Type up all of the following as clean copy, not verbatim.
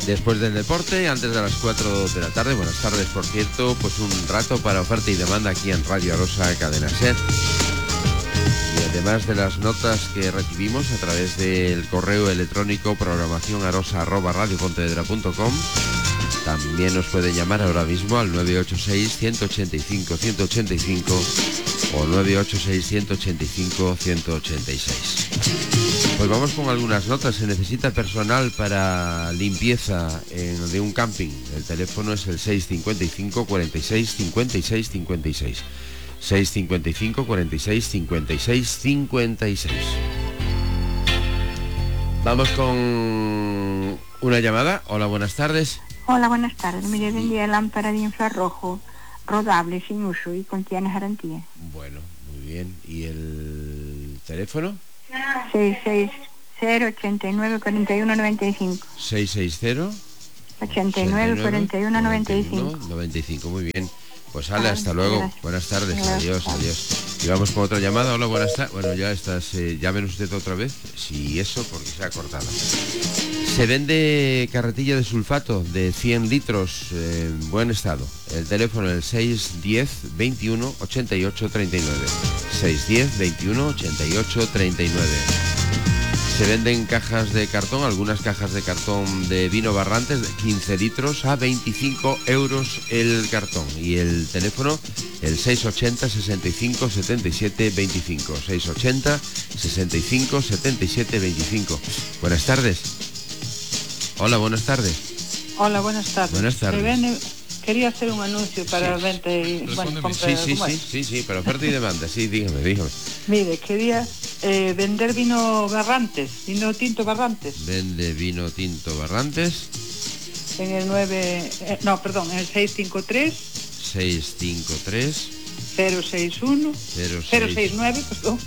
Después del deporte, antes de las 4 de la tarde, buenas tardes por cierto, pues un rato para oferta y demanda aquí en Radio Arosa Cadena Ser. Y además de las notas que recibimos a través del correo electrónico programacionarosa@radiopontevedra.com, también nos puede llamar ahora mismo al 986-185-185 o 986-185-186. Pues vamos con algunas notas. Se necesita personal para limpieza de un camping. El teléfono es el 655 46 56 56. 655 46 56 56. Vamos con una llamada. Hola, buenas tardes. Hola, buenas tardes. Mire, vendía lámpara de infrarrojo rodable sin uso y contiene garantía. Bueno, muy bien. ¿Y el teléfono? 660-89-41-95. 660-89-41-95. Muy bien. Pues Ale, hasta luego. Gracias. Buenas tardes. Adiós, adiós. Y vamos con otra llamada. Hola, buenas tardes. Bueno, ya estás. Llámenos usted otra vez. Si eso, porque se ha cortado. Se vende carretilla de sulfato de 100 litros en buen estado. El teléfono es el 610 21 88 39. 610 21 88 39. Se venden cajas de cartón, algunas cajas de cartón de vino Barrantes de 15 litros a 25 euros el cartón. Y el teléfono, el 680 65 77 25. 680 65 77 25. Buenas tardes. Hola, buenas tardes. Hola, buenas tardes. Buenas tardes. Quería hacer un anuncio para venta y compra. Sí, para oferta y demanda. Sí, dígame. Mire, quería vender vino Barrantes, vino tinto Barrantes. Vende vino tinto Barrantes. En el en el 653 061 069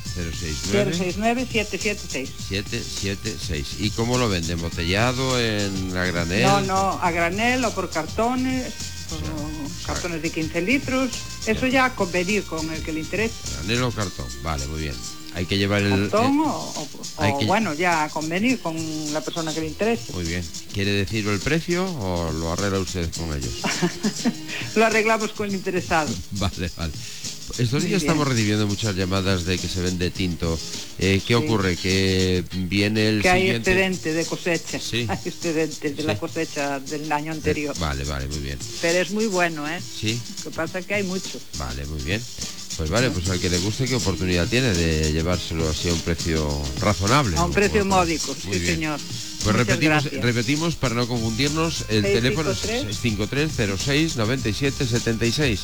776. ¿Y cómo lo vende? ¿Embotellado a granel? No, a granel o por cartones, cartones de 15 litros. Eso ya a convenir con el que le interese. ¿Granel o cartón? Vale, muy bien. Hay que llevar el... cartón bueno, ya a convenir con la persona que le interese. Muy bien. ¿Quiere decir el precio o lo arregla usted con ellos? Lo arreglamos con el interesado. Vale. Estos días estamos recibiendo muchas llamadas de que se vende tinto. ¿Qué ocurre? Que viene el siguiente... hay excedente de cosecha. Sí. Hay excedente de la cosecha del año anterior. Vale, muy bien. Pero es muy bueno, ¿eh? Sí. Lo que pasa es que hay mucho. Vale, muy bien. Pues vale, pues al que le guste, ¿qué oportunidad tiene de llevárselo así a un precio razonable? A un precio módico, sí, bien. Señor. Pues repetimos para no confundirnos, el teléfono es 653 06 97 76.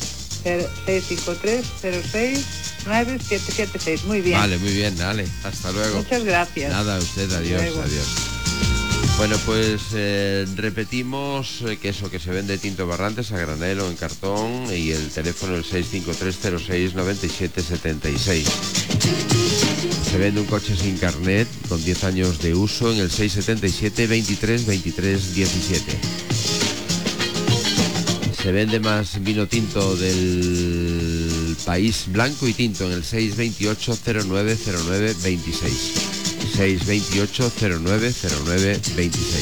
653 06 9776. Muy bien. Vale, muy bien, dale, hasta luego. Muchas gracias. Nada, a usted, adiós. Bueno, pues repetimos que se vende tinto Barrantes a granel o en cartón y el teléfono el 653 06 97 76. Se vende un coche sin carnet con 10 años de uso en el 677 23 23 17. Se vende más vino tinto del país blanco y tinto en el 628 09 09 26. 628 09 09 26.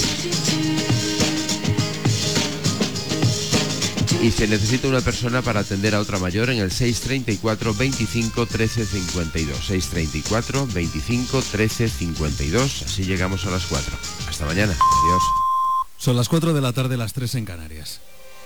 Y se necesita una persona para atender a otra mayor en el 634 25 13 52. 634 25 13 52. Así llegamos a las 4. Hasta mañana. Adiós. Son las 4 de la tarde, las 3 en Canarias.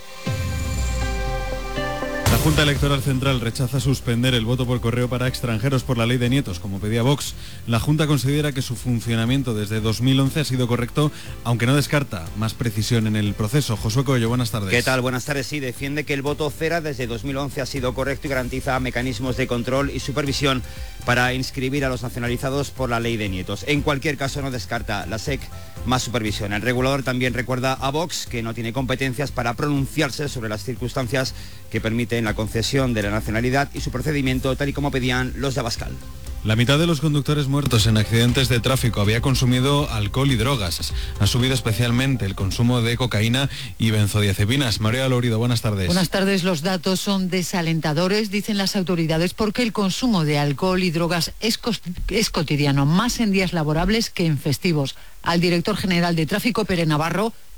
La Junta Electoral Central rechaza suspender el voto por correo para extranjeros por la ley de nietos, como pedía Vox. La Junta considera que su funcionamiento desde 2011 ha sido correcto, aunque no descarta más precisión en el proceso. Josué Coello, buenas tardes. ¿Qué tal? Buenas tardes. Sí, defiende que el voto CERA desde 2011 ha sido correcto y garantiza mecanismos de control y supervisión para inscribir a los nacionalizados por la ley de nietos. En cualquier caso, no descarta la SEC más supervisión. El regulador también recuerda a Vox que no tiene competencias para pronunciarse sobre las circunstancias que permiten la concesión de la nacionalidad y su procedimiento, tal y como pedían los de Abascal. La mitad de los conductores muertos en accidentes de tráfico había consumido alcohol y drogas. Ha subido especialmente el consumo de cocaína y benzodiazepinas. María Lorido, buenas tardes. Buenas tardes. Los datos son desalentadores, dicen las autoridades, porque el consumo de alcohol y drogas es cotidiano, más en días laborables que en festivos. Al director general de Tráfico, Pere Navarro,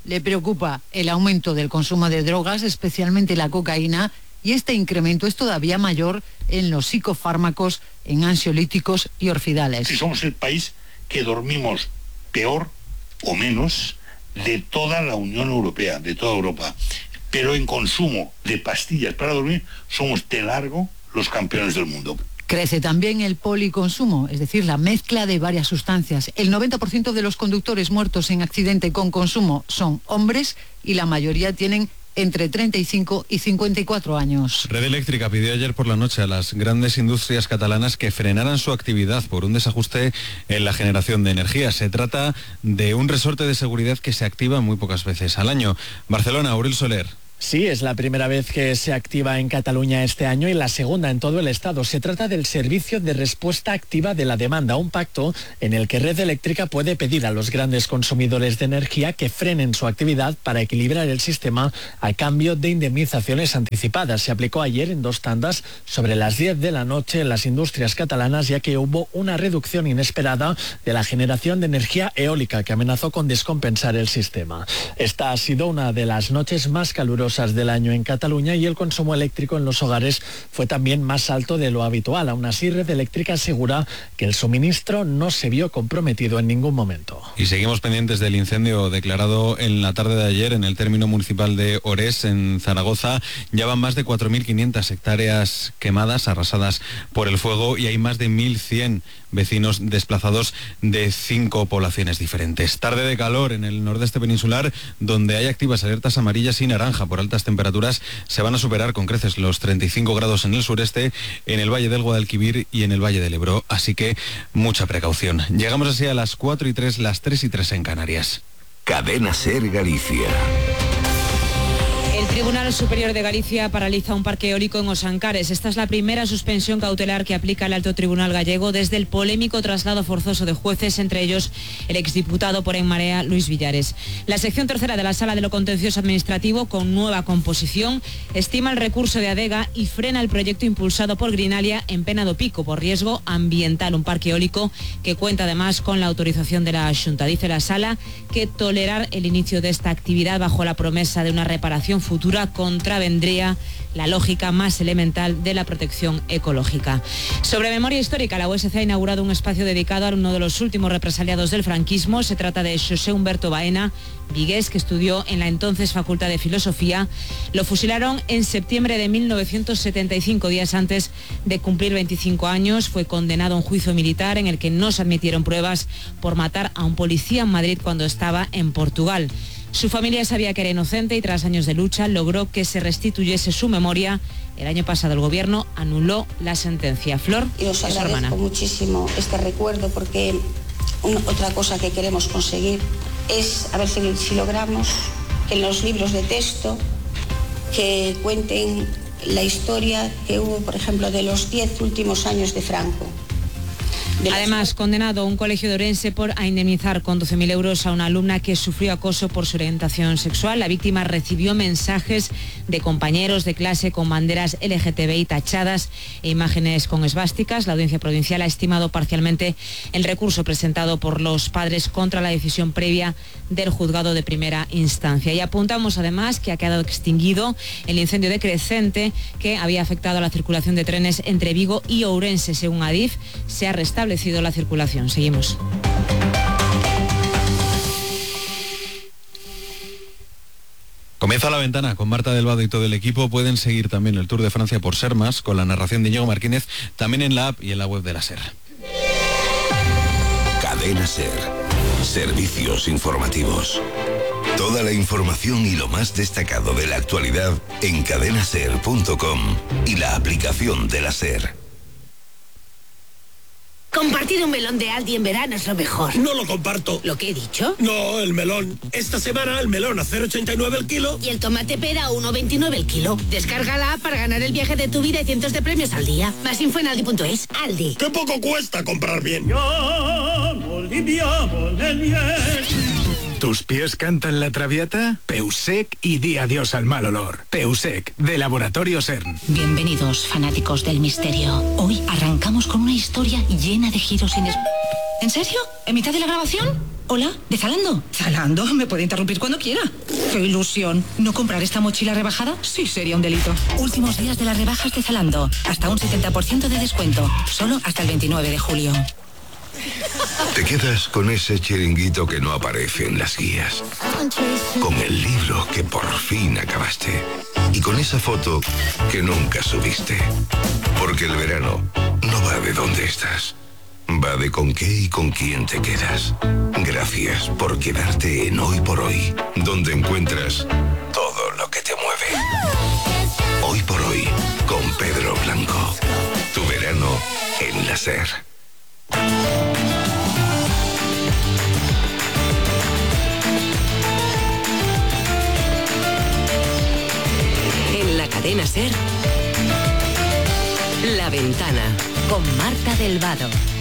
le preocupa el aumento del consumo de drogas, especialmente la cocaína, y este incremento es todavía mayor en los psicofármacos, en ansiolíticos y orfidales. Si somos el país que dormimos peor o menos de toda la Unión Europea, de toda Europa, pero en consumo de pastillas para dormir somos de largo los campeones del mundo. Crece también el policonsumo, es decir, la mezcla de varias sustancias. El 90% de los conductores muertos en accidente con consumo son hombres y la mayoría tienen entre 35 y 54 años. Red Eléctrica pidió ayer por la noche a las grandes industrias catalanas que frenaran su actividad por un desajuste en la generación de energía. Se trata de un resorte de seguridad que se activa muy pocas veces al año. Barcelona, Aurel Soler. Sí, es la primera vez que se activa en Cataluña este año y la segunda en todo el Estado. Se trata del Servicio de Respuesta Activa de la Demanda, un pacto en el que Red Eléctrica puede pedir a los grandes consumidores de energía que frenen su actividad para equilibrar el sistema a cambio de indemnizaciones anticipadas. Se aplicó ayer en 2 tandas sobre las 10 de la noche en las industrias catalanas, ya que hubo una reducción inesperada de la generación de energía eólica que amenazó con descompensar el sistema. Esta ha sido una de las noches más calurosas del año en Cataluña y el consumo eléctrico en los hogares fue también más alto de lo habitual. Aún así, Red Eléctrica asegura que el suministro no se vio comprometido en ningún momento. Y seguimos pendientes del incendio declarado en la tarde de ayer en el término municipal de Orés, en Zaragoza. Ya van más de 4.500 hectáreas quemadas, arrasadas por el fuego, y hay más de 1.100 vecinos desplazados de 5 poblaciones diferentes. Tarde de calor en el nordeste peninsular, donde hay activas alertas amarillas y naranja por altas temperaturas. Se van a superar con creces los 35 grados en el sureste, en el Valle del Guadalquivir y en el Valle del Ebro, así que mucha precaución. Llegamos así a las 4:03, las 3:03 en Canarias. Cadena SER Galicia. El Tribunal Superior de Galicia paraliza un parque eólico en Osancares. Esta es la primera suspensión cautelar que aplica el Alto Tribunal gallego desde el polémico traslado forzoso de jueces, entre ellos el exdiputado por En Marea, Luis Villares. La sección tercera de la Sala de lo Contencioso Administrativo, con nueva composición, estima el recurso de Adega y frena el proyecto impulsado por Grinalia en Pena do Pico por riesgo ambiental, un parque eólico que cuenta además con la autorización de la Xunta. Dice la Sala que tolerar el inicio de esta actividad bajo la promesa de una reparación futura contravendría la lógica más elemental de la protección ecológica. Sobre memoria histórica, la USC ha inaugurado un espacio dedicado a uno de los últimos represaliados del franquismo. Se trata de José Humberto Baena, vigués, que estudió en la entonces Facultad de Filosofía. Lo fusilaron en septiembre de 1975, días antes de cumplir 25 años. Fue condenado a un juicio militar en el que no se admitieron pruebas por matar a un policía en Madrid cuando estaba en Portugal. Su familia sabía que era inocente y tras años de lucha logró que se restituyese su memoria. El año pasado el gobierno anuló la sentencia. Flor y os agradezco muchísimo este recuerdo, porque otra cosa que queremos conseguir es a ver si logramos que en los libros de texto que cuenten la historia que hubo, por ejemplo, de los 10 últimos años de Franco. Además, condenado un colegio de Orense por indemnizar con 12.000 euros a una alumna que sufrió acoso por su orientación sexual. La víctima recibió mensajes de compañeros de clase con banderas LGTBI tachadas e imágenes con esvásticas. La Audiencia Provincial ha estimado parcialmente el recurso presentado por los padres contra la decisión previa del juzgado de primera instancia. Y apuntamos además que ha quedado extinguido el incendio de Crecente que había afectado a la circulación de trenes entre Vigo y Ourense. Según Adif, se ha restablecido la circulación. Seguimos. Comienza La Ventana con Marta Del Vado y todo el equipo. Pueden seguir también el Tour de Francia por Ser Más con la narración de Íñigo Martínez, también en la app y en la web de la SER. Cadena SER. Servicios informativos. Toda la información y lo más destacado de la actualidad en cadenaser.com y la aplicación de la SER. Compartir un melón de Aldi en verano es lo mejor. No lo comparto. ¿Lo que he dicho? No, el melón. Esta semana el melón a 0,89 el kilo. Y el tomate pera a 1,29 el kilo. Descárgala para ganar el viaje de tu vida y cientos de premios al día. Más info en aldi.es. Aldi. ¡Qué poco cuesta comprar bien! ¿Tus pies cantan la traviata? Peusec y di adiós al mal olor. Peusec, de Laboratorio CERN. Bienvenidos, fanáticos del misterio. Hoy arrancamos con una historia llena de giros ¿En serio? ¿En mitad de la grabación? Hola, ¿de Zalando? Zalando, me puede interrumpir cuando quiera. ¡Qué ilusión! ¿No comprar esta mochila rebajada? Sí, sería un delito. Últimos días de las rebajas de Zalando. Hasta un 70% de descuento. Solo hasta el 29 de julio. Te quedas con ese chiringuito que no aparece en las guías. Con el libro que por fin acabaste. Y con esa foto que nunca subiste. Porque el verano no va de dónde estás. Va de con qué y con quién te quedas. Gracias por quedarte en Hoy por Hoy, donde encuentras todo lo que te mueve. Hoy por Hoy, con Pedro Blanco. Tu verano en la SER. En la cadena SER, La Ventana, con Marta del Vado.